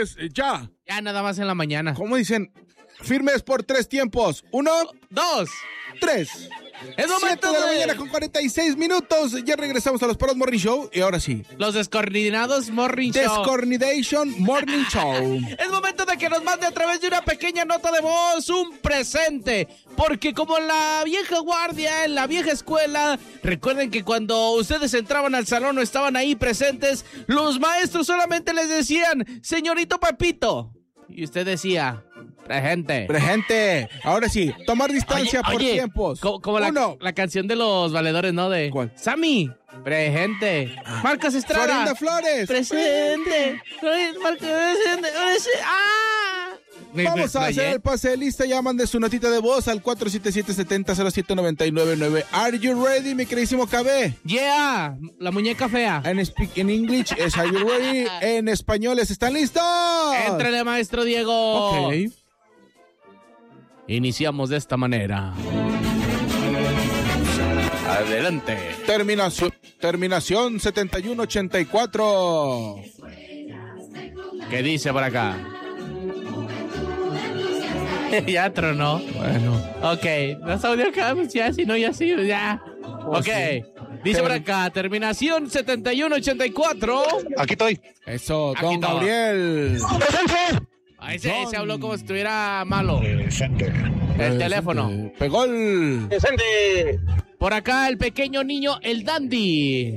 firmes ya. Ya nada más en la mañana. ¿Cómo dicen? Firmes por 3 tiempos. 1, 2, 3. Es momento 7 de la mañana con 46 minutos. Ya regresamos a los Perros Morning Show. Y ahora sí, los descoordinados Morning Show. Descoordination Morning Show. Es momento de que nos mande a través de una pequeña nota de voz un presente. Porque como en la vieja guardia, en la vieja escuela, recuerden que cuando ustedes entraban al salón o estaban ahí presentes, los maestros solamente les decían, señorito Pepito. Y usted decía, presente. Presente. Ahora sí, tomar distancia por tiempos. Como la canción de los valedores, ¿no? De ¿cuál? Sammy, presente. Marcos Estrada. Florinda Flores. Presente. Marcos, presente. Vamos a hacer el pase de lista. Ya mande su notita de voz al 477-70-0799. Are you ready, mi queridísimo KB? Yeah, la muñeca fea. En speak in English es Are you ready? En español es ¿están listos? Éntrale, maestro Diego. Ok. Iniciamos de esta manera. Adelante. Terminación 7184. ¿Qué dice por acá? Ya tronó. Bueno. Ok, no audio acá, pues ya, si no, ya sí, ya. Ok, dice por acá, terminación 7184. Aquí estoy. Eso, Aquí don todo. Gabriel. Ahí se habló como si estuviera malo. Presente. El teléfono. Pegó el... Presente. Por acá el pequeño niño, el Dandy.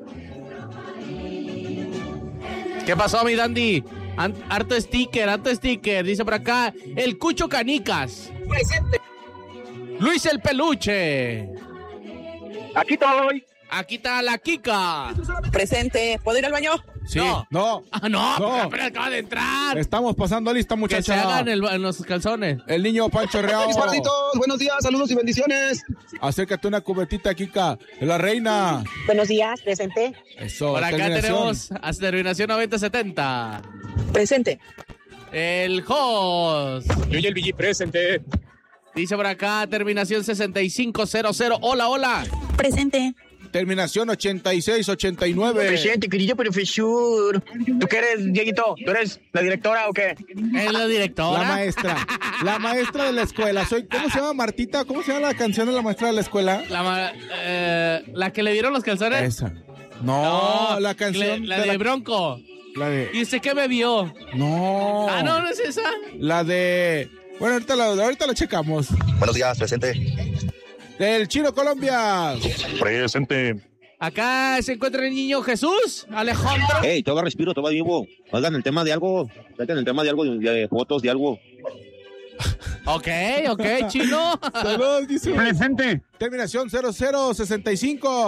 ¿Qué pasó, mi Dandy? Harto sticker. Dice por acá, el Cucho Canicas. Presente. Luis el Peluche. Aquí estoy. Aquí está la Kika. Presente. ¿Puedo ir al baño? Sí, No. no. Ah, no, No. pero acaba de entrar. Estamos pasando lista, Que muchacha. se hagan en los calzones. El niño Pancho Reao. Mis perritos, buenos días, saludos y bendiciones. Acércate una cubetita, Kika. De la reina. Buenos días. Presente. Eso. Por acá terminación. tenemos hasta terminación 9070. Presente. El host. Yo y el Billy presente. Dice por acá terminación 6500. Hola. Presente. Terminación 8689. Presidente, querido profesor. ¿Tú qué eres, Dieguito? ¿Tú eres la directora o qué? Es la directora. La maestra. La maestra de la escuela. ¿Cómo se llama, Martita? ¿Cómo se llama la canción de la maestra de la escuela? La que le dieron los calzones. Esa. No, la canción. La de Bronco. La de... ¿Y usted qué me vio? No. Ah, no es esa. La de... Bueno, ahorita la checamos. Buenos días, presente. Del Chino Colombia. Presente. Acá se encuentra el niño Jesús Alejandro. Hey, todavía respiro, todavía vivo. Oigan el tema de algo. Oigan el tema de algo, de fotos, de algo. Ok, Chino. Saludos, dice. Presente. Terminación 0065.